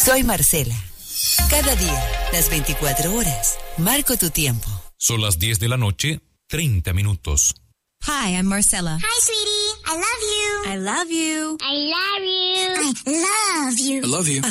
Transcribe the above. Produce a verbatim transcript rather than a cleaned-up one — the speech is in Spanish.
Soy Marcela. Cada día, las veinticuatro horas, marco tu tiempo. Son las diez de la noche, treinta minutos. Hi, I'm Marcella. Hi, sweetie. I love you. I love you. I love you. I love you. I love you.